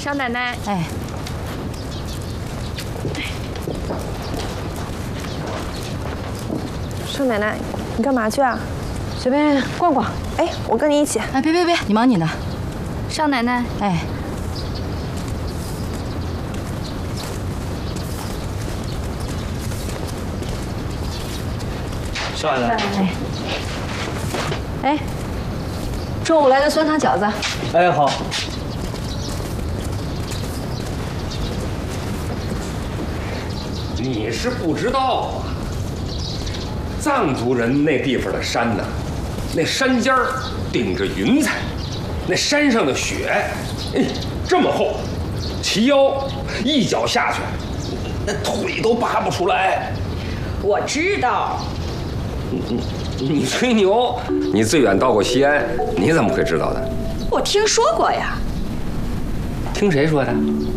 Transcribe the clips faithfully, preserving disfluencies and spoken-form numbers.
少奶奶， 哎， 少奶奶，你干嘛去啊？ 随便逛逛。 哎，我跟你一起。 哎，别别别，你忙你的。 少奶奶， 哎， 少奶奶。 哎，哎，中午来个酸汤饺子。 哎，好。 你是不知道啊，藏族人那地方的山呢，那山尖儿顶着云彩，那山上的雪，哎，这么厚，齐腰，一脚下去，那腿都拔不出来。 我知道。 你你你吹牛，你最远到过西安，你怎么会知道的？ 我听说过呀。 听谁说的？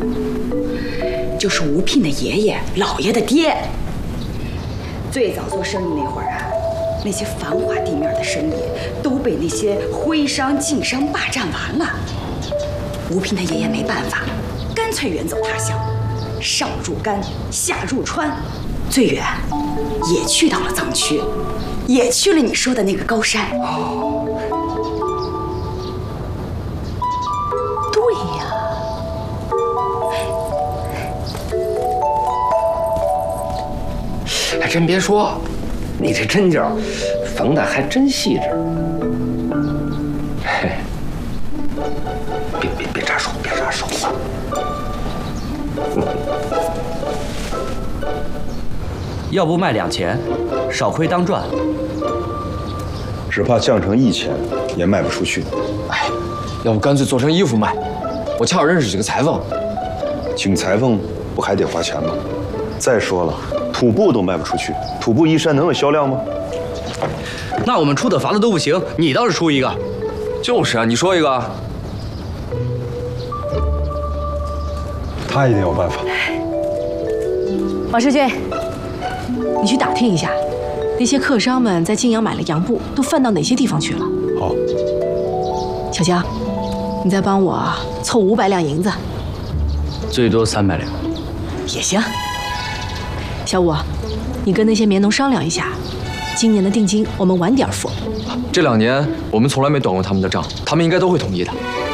就是吴聘的爷爷，老爷的爹。最早做生意那会儿啊，那些繁华地面的生意都被那些徽商、晋商霸占完了。吴聘他爷爷没办法，干脆远走他乡，上入甘，下入川，最远也去到了藏区，也去了你说的那个高山。 哦， 对呀。 还真别说，你这针脚缝的还真细致。嘿，别别别扎手，别扎手啊！ 要不卖两钱，少亏当赚。 只怕降成一钱也卖不出去。 哎，要不干脆做成衣服卖？我恰好认识几个裁缝。 请裁缝不还得花钱吗？再说了。土布都卖不出去，土布衣衫能有销量吗？ 那我们出的法子都不行，你倒是出一个。 就是啊，你说一个。 他一定有办法。 王世军，你去打听一下，那些客商们在泾阳买了洋布，都贩到哪些地方去了？ 好。 小江，你再帮我凑五百两银子。 最多三百两。 也行。小五，你跟那些棉农商量一下，今年的定金我们晚点付。 这两年我们从来没短过他们的账，他们应该都会同意的。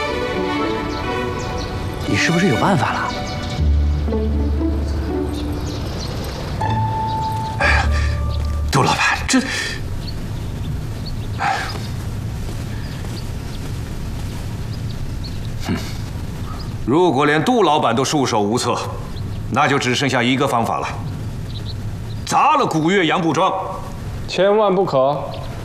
你是不是有办法了？ 哎呀，杜老板，这……哎，哼，如果连杜老板都束手无策，那就只剩下一个方法了。砸了古越洋布庄， 千万不可！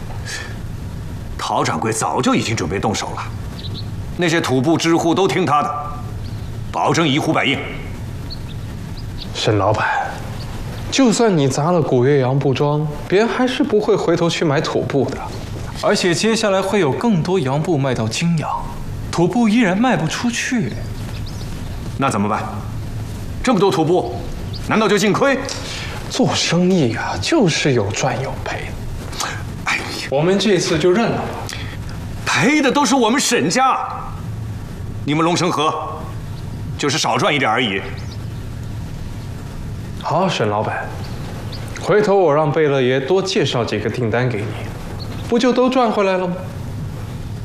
陶掌柜早就已经准备动手了，那些土布支户都听他的，保证一呼百应。 沈老板，就算你砸了古越洋布庄，别人还是不会回头去买土布的，而且接下来会有更多洋布卖到泾阳，土布依然卖不出去。 那怎么办？这么多土布，难道就净亏？ 做生意啊，就是有赚有赔。哎呀，我们这次就认了吧。 赔的都是我们沈家，你们龙城河就是少赚一点而已。 好，沈老板，回头我让贝勒爷多介绍几个订单给你，不就都赚回来了吗？